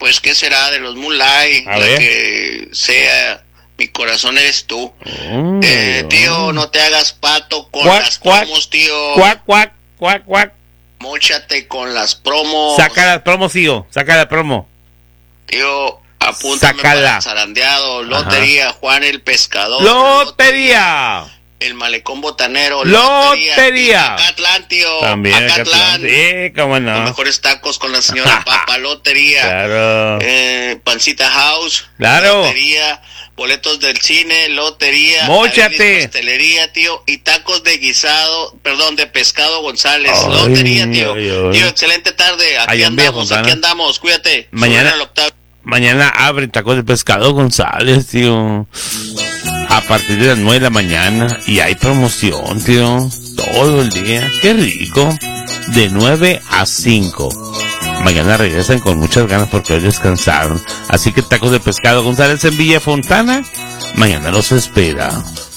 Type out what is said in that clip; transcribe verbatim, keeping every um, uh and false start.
pues, ¿qué será de los Moonlight? A La ver. que sea, mi corazón eres tú. Mm, Eh, tío, no te hagas pato con Cuac, las cuac, promos, tío. Cuac, cuac, cuac, cuac. Móchate con las promos. Saca la promo, tío. Saca la promo. Tío, apúntame Sácala. para el zarandeado. Lotería, Juan el Pescador. Lotería. El Malecón Botanero. Lotería. Acatlán, tío. También Acatlán. Acatlán. Sí, cómo no. Los mejores tacos con la señora Papa. Lotería. Claro. Eh, Pancita House. Claro. Lotería. Boletos del cine, lotería, Móchate. Avilis Pastelería, tío, y tacos de guisado, perdón, de pescado González, Ay, lotería, tío. ay, ay. Tío, excelente tarde, aquí Allá en Villa andamos, Fontana. aquí andamos, cuídate. Mañana- Soy el Octavio. Mañana abre tacos de pescado González, tío. A partir de las nueve de la mañana. Y hay promoción, tío. Todo el día. Qué rico. De nueve a cinco. Mañana regresan con muchas ganas porque hoy descansaron. Así que tacos de pescado González en Villa Fontana. Mañana los espera.